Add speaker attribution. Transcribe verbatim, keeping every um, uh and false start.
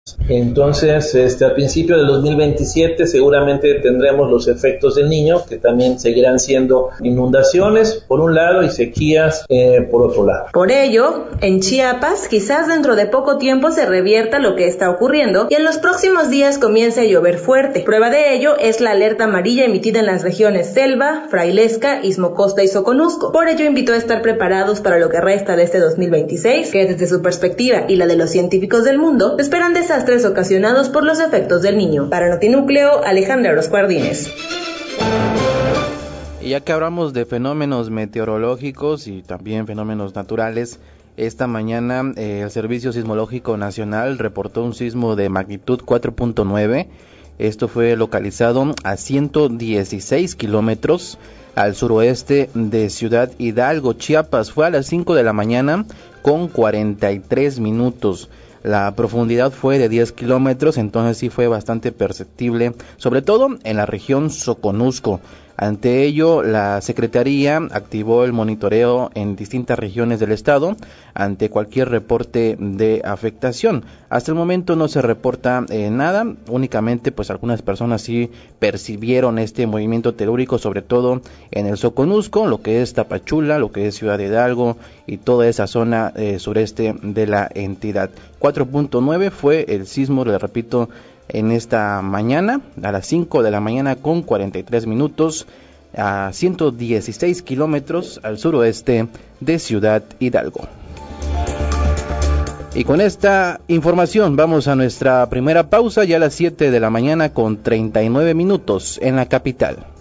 Speaker 1: Entonces, este, a principios del dos mil veintisiete seguramente tendremos los efectos del Niño, que también seguirán siendo inundaciones por un lado y sequías eh, por otro lado.
Speaker 2: Por ello, en Chiapas, quizás dentro de poco tiempo se revierta lo que está ocurriendo y en los próximos días comience a llover fuerte. Prueba de ello es la alerta amarilla emitida en las regiones Selva, Frailesca, Istmo Costa y Soconusco. Por ello, invitó a estar preparados para lo que resta de este dos mil veintiséis, que desde su perspectiva y la de los científicos del mundo, esperan desastres ocasionados por los efectos del Niño. Para Notinúcleo, Alejandra Orozco Ardínez.
Speaker 3: Y ya que hablamos de fenómenos meteorológicos y también fenómenos naturales, esta mañana eh, el Servicio Sismológico Nacional reportó un sismo de magnitud cuatro punto nueve. Esto fue localizado a ciento dieciséis kilómetros al suroeste de Ciudad Hidalgo, Chiapas. Fue a las cinco de la mañana con cuarenta y tres minutos. La profundidad fue de diez kilómetros, entonces sí fue bastante perceptible, sobre todo en la región Soconusco. Ante ello, la Secretaría activó el monitoreo en distintas regiones del estado ante cualquier reporte de afectación. Hasta el momento no se reporta eh, nada, únicamente pues algunas personas sí percibieron este movimiento telúrico, sobre todo en el Soconusco, lo que es Tapachula, lo que es Ciudad Hidalgo y toda esa zona eh, sureste de la entidad. cuatro punto nueve fue el sismo, le repito, en esta mañana, a las cinco de la mañana con cuarenta y tres minutos, a ciento dieciséis kilómetros al suroeste de Ciudad Hidalgo. Y con esta información vamos a nuestra primera pausa, ya a las siete de la mañana con treinta y nueve minutos en la capital.